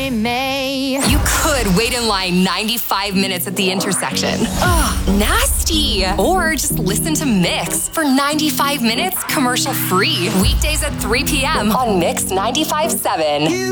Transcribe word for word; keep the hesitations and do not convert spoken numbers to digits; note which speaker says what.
Speaker 1: I may.
Speaker 2: You could wait in line ninety-five minutes at the intersection. Ugh, nasty. Or just listen to Mix for ninety-five minutes commercial free. Weekdays at three p.m. on Mix ninety-five point seven.